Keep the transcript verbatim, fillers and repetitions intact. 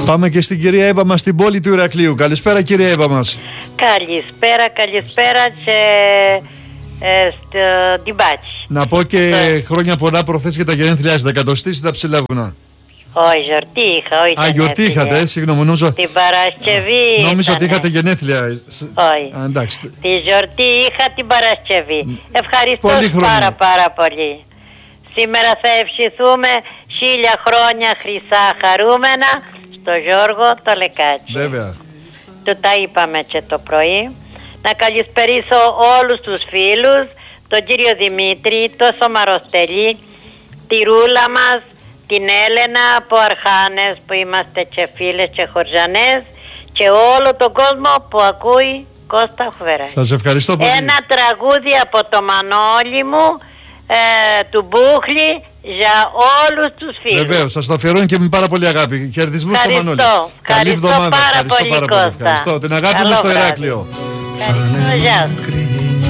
Πάμε και στην κυρία Εύα μας στην πόλη του Ηρακλείου. Καλησπέρα κυρία Εύα μας. Καλησπέρα, καλησπέρα και ε, στην Πάτση. Να πω και ε. χρόνια πολλά προθέσεις για τα γενέθλιά σας. Δεκατοστής τα ψηλά βουνά. Όχι, γιορτή είχα, όχι. Α, γιορτή είχατε, ε, συγγνώμη, νόμιζα. Την Παρασκευή. Νόμιζα ότι είχατε γενέθλια. Όχι. Α, εντάξει. Τη γιορτή είχα την Παρασκευή. Ευχαριστώ πολύ πάρα πάρα πολύ. Σήμερα θα ευχηθούμε χίλια χρόνια χρυσά χαρούμενα στο Γιώργο το Λεκάτσι. Βέβαια. Του τα είπαμε και το πρωί. Να καλησπερίσω όλους τους φίλους, τον κύριο Δημήτρη, το Σομαροστελή, τη Ρούλα μας, την Έλενα από Αρχάνες που είμαστε και φίλες και χωριανές και όλο τον κόσμο που ακούει Κώστα Χουβεράκη. Σας ευχαριστώ πολύ. Ένα τραγούδι από το Μανώλη μου, ε, του Μπούχλη, για όλους τους φίλους. Βεβαίως, σας το αφιερώνω και με πάρα πολύ αγάπη. Χαιρετισμούς στο Μανώλη. Καλή εβδομάδα. Ευχαριστώ πάρα πολύ, Κώστα. Ευχαριστώ. Την αγάπη Καλό μου στο βράδυ. Ηράκλειο. Ευχαριστώ, γεια σας.